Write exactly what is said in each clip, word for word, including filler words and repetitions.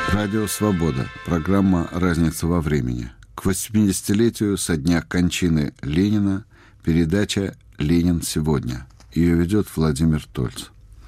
Радио «Свобода». Программа «Разница во времени». К восьмидесятилетию со дня кончины Ленина передача «Ленин сегодня». Ее ведет Владимир Тольц.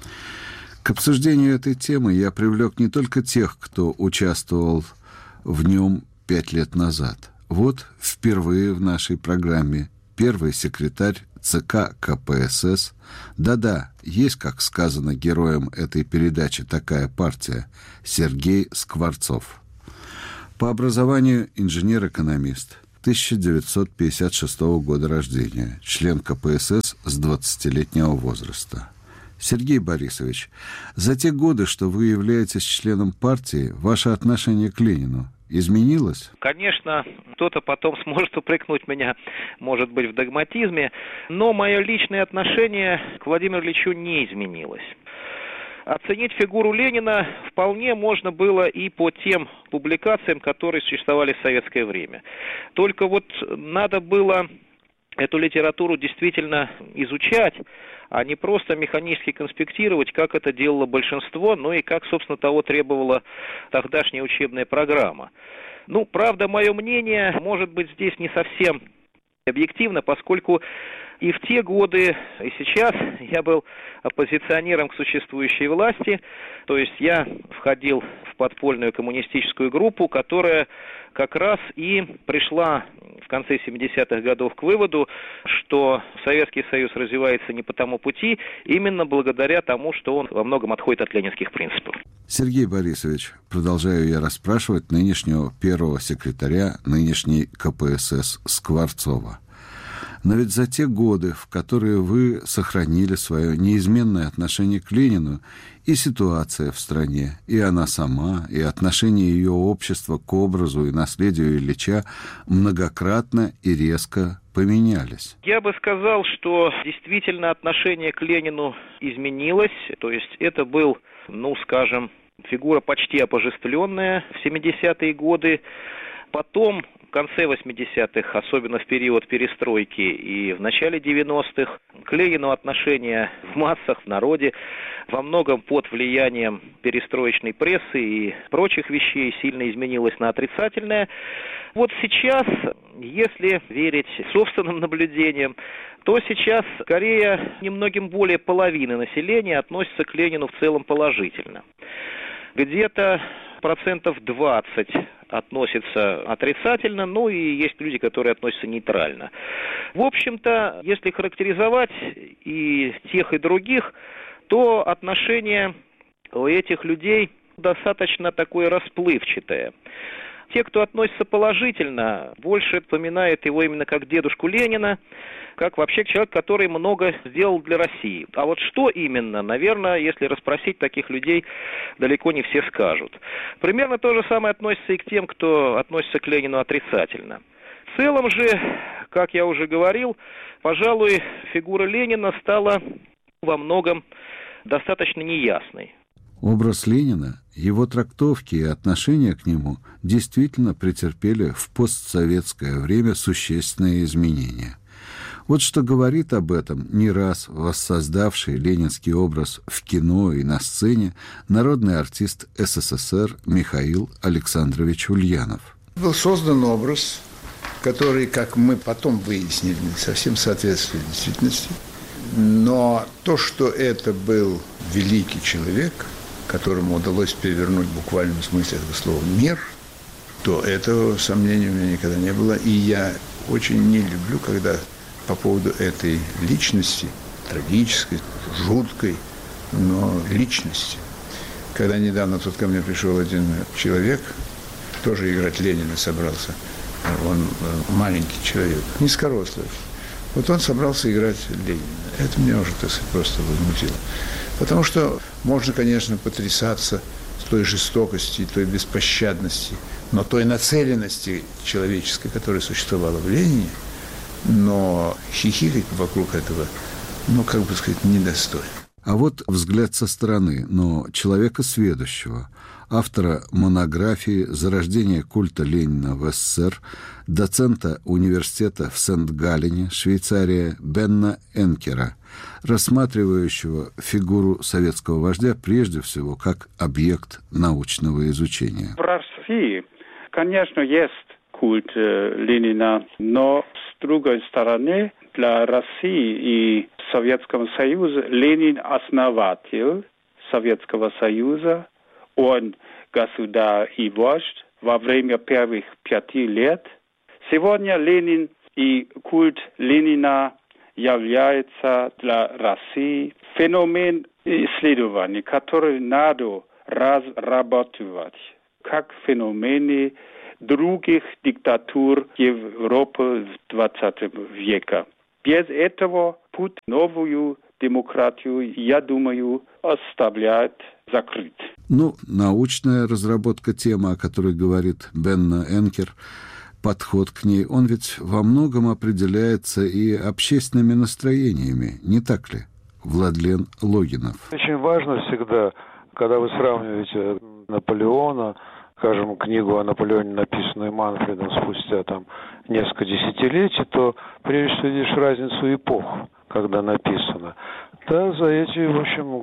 К обсуждению этой темы я привлек не только тех, кто участвовал в нем пять лет назад. Вот впервые в нашей программе первый секретарь ЦК КПСС. Да-да, есть, как сказано героем этой передачи, такая партия, Сергей Скворцов. По образованию инженер-экономист, тысяча девятьсот пятьдесят шестого года рождения, член КПСС с двадцатилетнего возраста. Сергей Борисович, за те годы, что вы являетесь членом партии, ваше отношение к Ленину изменилось? Конечно, кто-то потом сможет упрекнуть меня, может быть, в догматизме, но мое личное отношение к Владимиру Ильичу не изменилось. Оценить фигуру Ленина вполне можно было и по тем публикациям, которые существовали в советское время. Только вот надо было эту литературу действительно изучать, а не просто механически конспектировать, как это делало большинство, ну и как, собственно, того требовала тогдашняя учебная программа. Ну, правда, мое мнение, может быть, здесь не совсем объективно, поскольку и в те годы, и сейчас я был оппозиционером к существующей власти, то есть я входил в подпольную коммунистическую группу, которая как раз и пришла в конце семидесятых годов к выводу, что Советский Союз развивается не по тому пути, именно благодаря тому, что он во многом отходит от ленинских принципов. Сергей Борисович, продолжаю я расспрашивать нынешнего первого секретаря нынешней КПСС Скворцова. Но ведь за те годы, в которые вы сохранили свое неизменное отношение к Ленину, и ситуация в стране, и она сама, и отношение ее общества к образу и наследию Ильича многократно и резко поменялись. Я бы сказал, что действительно отношение к Ленину изменилось, то есть это был, ну, скажем, фигура почти обожествленная в семидесятые годы. Потом, в конце восьмидесятых, особенно в период перестройки и в начале девяностых, к Ленину отношение в массах, в народе, во многом под влиянием перестроечной прессы и прочих вещей сильно изменилось на отрицательное. Вот сейчас, если верить собственным наблюдениям, то сейчас скорее немногим более половины населения относится к Ленину в целом положительно. Где-то процентов двадцать относятся отрицательно, ну и есть люди, которые относятся нейтрально. В общем-то, если характеризовать и тех, и других, то отношение у этих людей достаточно такое расплывчатое. Те, кто относится положительно, больше вспоминают его именно как дедушку Ленина, как вообще человек, который много сделал для России. А вот что именно, наверное, если расспросить таких людей, далеко не все скажут. Примерно то же самое относится и к тем, кто относится к Ленину отрицательно. В целом же, как я уже говорил, пожалуй, фигура Ленина стала во многом достаточно неясной. Образ Ленина, его трактовки и отношения к нему действительно претерпели в постсоветское время существенные изменения. Вот что говорит об этом не раз воссоздавший ленинский образ в кино и на сцене народный артист СССР Михаил Александрович Ульянов. Был создан образ, который, как мы потом выяснили, не совсем соответствует действительности. Но то, что это был великий человек, которому удалось перевернуть в буквальном смысле этого слова мир, то этого сомнений у меня никогда не было. И я очень не люблю, когда по поводу этой личности, трагической, жуткой, но личности. Когда недавно тут ко мне пришел один человек, тоже играть Ленина собрался, он маленький человек, низкорослый. Вот он собрался играть Ленина. Это меня уже, так сказать, просто возмутило. Потому что можно, конечно, потрясаться той жестокости, той беспощадности, но той нацеленности человеческой, которая существовала в Ленине, но хихикать вокруг этого, ну, как бы сказать, недостойно. А вот взгляд со стороны, но человека сведущего. автора монографии «Зарождение культа Ленина в СССР», доцента университета в Сент-Галлене, Швейцария, Бенна Энкера, рассматривающего фигуру советского вождя прежде всего как объект научного изучения. В России, конечно, есть культ Ленина, но с другой стороны, для России и Советского Союза Ленин основатель Советского Союза, он государь и вождь во время первых пяти лет. Сегодня Ленин и культ Ленина является для России феномен исследований, который надо разрабатывать, как феномены других диктатур Европы в двадцатом веке. Без этого путь в новую демократию, я думаю, оставляет закрыт. Ну, научная разработка темы, о которой говорит Бенна Энкер, подход к ней, он ведь во многом определяется и общественными настроениями, не так ли, Владлен Логинов? Очень важно всегда, когда вы сравниваете Наполеона, скажем, книгу о Наполеоне, написанную Манфредом спустя там несколько десятилетий, то прежде всего видишь разницу эпох, когда написано. Да, за эти, в общем,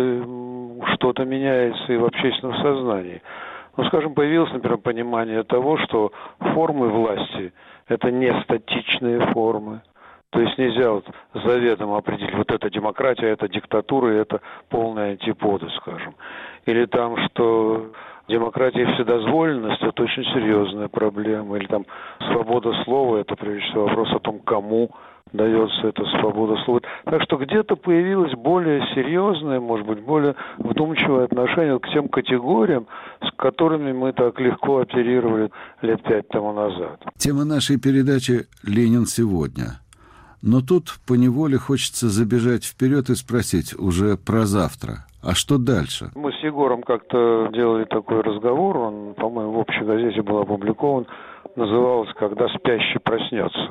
годы что-то меняется и в общественном сознании. Ну, скажем, появилось, например, понимание того, что формы власти – это не статичные формы. То есть нельзя вот заведомо определить, вот это демократия, это диктатура, это полная антипода, скажем. Или там, что демократия и вседозволенность – это очень серьезная проблема. Или там свобода слова – это, прежде всего, вопрос о том, кому дается эта свобода слова. Так что где-то появилось более серьезное, может быть, более вдумчивое отношение к тем категориям, с которыми мы так легко оперировали лет пять тому назад. Тема нашей передачи «Ленин сегодня». Но тут поневоле хочется забежать вперед и спросить уже про завтра. А что дальше? Мы с Егором как-то делали такой разговор, он, по-моему, в общей газете был опубликован, назывался «Когда спящий проснется».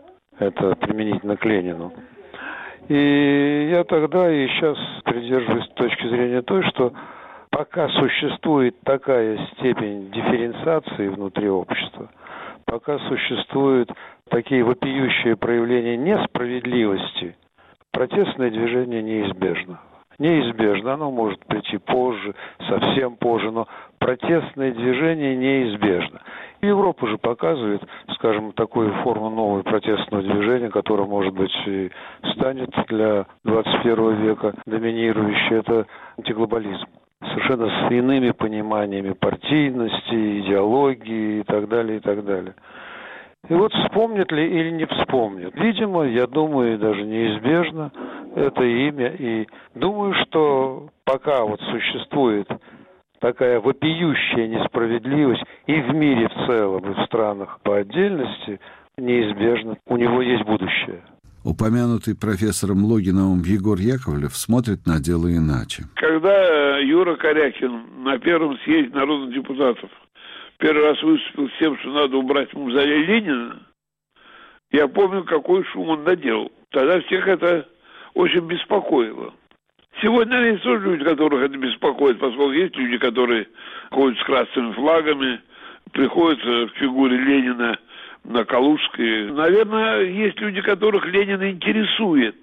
Это применительно к Ленину. И я тогда и сейчас придерживаюсь точки зрения той, что пока существует такая степень дифференциации внутри общества, пока существуют такие вопиющие проявления несправедливости, протестное движение неизбежно. Неизбежно. Оно может прийти позже, совсем позже, но протестное движение неизбежно. Европа же показывает, скажем, такую форму нового протестного движения, которое, может быть, и станет для двадцать первого века доминирующей. Это антиглобализм. Совершенно с иными пониманиями партийности, идеологии и так далее, и так далее. И вот вспомнят ли или не вспомнят. Видимо, я думаю, даже неизбежно это имя. И думаю, что пока вот существует такая вопиющая несправедливость и в мире в целом, и в странах по отдельности, неизбежно у него есть будущее. Упомянутый профессором Логиновым Егор Яковлев смотрит на дело иначе. Когда Юра Корякин на первом съезде народных депутатов первый раз выступил с тем, что надо убрать мавзолей Ленина, я помню, какой шум он наделал. Тогда всех это очень беспокоило. Сегодня есть тоже люди, которых это беспокоит, поскольку есть люди, которые ходят с красными флагами, приходят к фигуре Ленина на Калужской. Наверное, есть люди, которых Ленин интересует.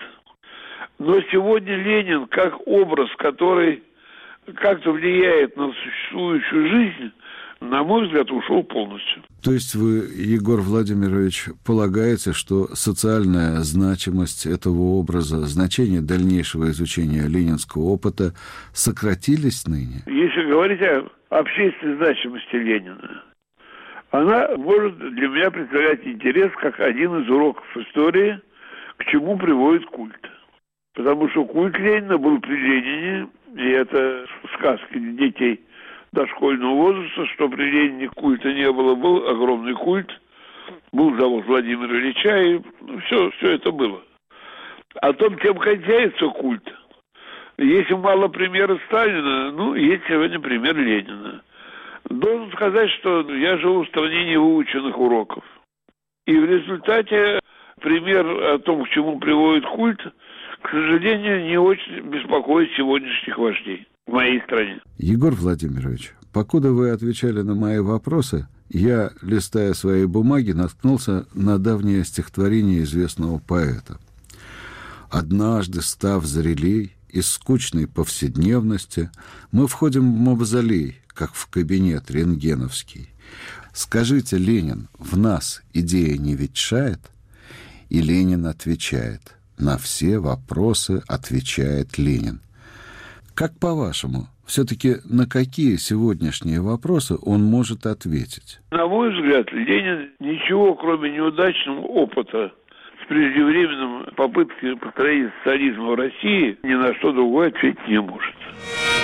Но сегодня Ленин, как образ, который как-то влияет на существующую жизнь, на мой взгляд, ушел полностью. То есть вы, Егор Владимирович, полагаете, что социальная значимость этого образа, значение дальнейшего изучения ленинского опыта сократились ныне? Если говорить о общественной значимости Ленина, она может для меня представлять интерес как один из уроков истории, к чему приводит культ. Потому что культ Ленина был при Ленине, и это сказки детей дошкольного возраста, что при Ленине культа не было, был огромный культ, был завод Владимира Ильича, и ну, все, все это было. О том, чем кончается культ, если мало примера Сталина, ну, есть сегодня пример Ленина. Должен сказать, что я живу в стране невыученных уроков. И в результате пример о том, к чему приводит культ, к сожалению, не очень беспокоит сегодняшних вождей в моей стране. Егор Владимирович, покуда вы отвечали на мои вопросы, я, листая свои бумаги, наткнулся на давнее стихотворение известного поэта. «Однажды, став зрелей, из скучной повседневности мы входим в мавзолей, как в кабинет рентгеновский. Скажите, Ленин, в нас идея не ветшает?» И Ленин отвечает. На все вопросы отвечает Ленин. Как по-вашему, все-таки на какие сегодняшние вопросы он может ответить? На мой взгляд, Ленин ничего, кроме неудачного опыта с преждевременным попыткой построения социализма в России, ни на что другое ответить не может.